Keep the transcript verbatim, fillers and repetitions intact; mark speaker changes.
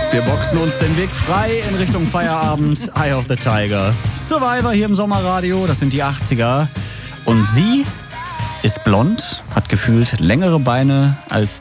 Speaker 1: Wir boxen uns den Weg frei in Richtung Feierabend. Eye of the Tiger. Survivor hier im Sommerradio, das sind die achtziger. Und sie ist blond, hat gefühlt längere Beine als